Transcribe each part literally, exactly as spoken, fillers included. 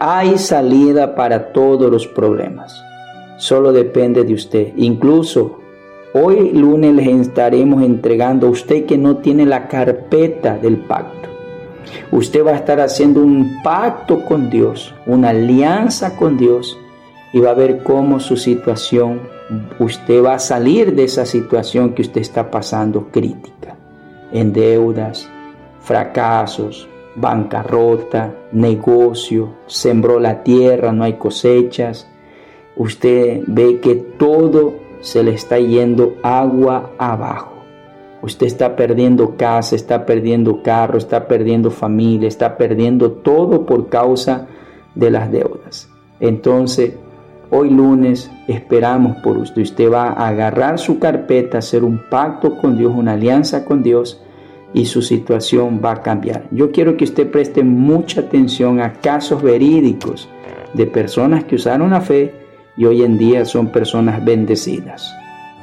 hay salida para todos los problemas. Solo depende de usted. Incluso hoy lunes les estaremos entregando a usted que no tiene la carpeta del pacto. Usted va a estar haciendo un pacto con Dios, una alianza con Dios, y va a ver cómo su situación, usted va a salir de esa situación que usted está pasando crítica, en deudas, fracasos, bancarrota, negocio, sembró la tierra, no hay cosechas. Usted ve que todo se le está yendo agua abajo. Usted está perdiendo casa, está perdiendo carro, está perdiendo familia, está perdiendo todo por causa de las deudas. Entonces, hoy lunes esperamos por usted. Usted va a agarrar su carpeta, hacer un pacto con Dios, una alianza con Dios, y su situación va a cambiar. Yo quiero que usted preste mucha atención a casos verídicos de personas que usaron la fe y hoy en día son personas bendecidas.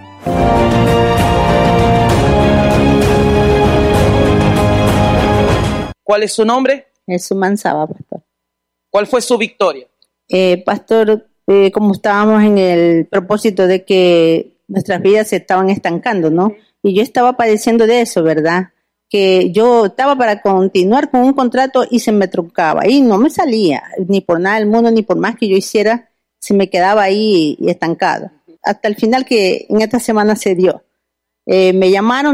¿Cuál es su nombre? Jesús Manzaba, pastor. ¿Cuál fue su victoria? Eh, pastor, eh, como estábamos en el propósito de que nuestras vidas se estaban estancando, ¿no? Y yo estaba padeciendo de eso, ¿verdad? Que yo estaba para continuar con un contrato y se me truncaba y no me salía, ni por nada del mundo, ni por más que yo hiciera, se me quedaba ahí estancado. Hasta el final que en esta semana se dio. Eh, me llamaron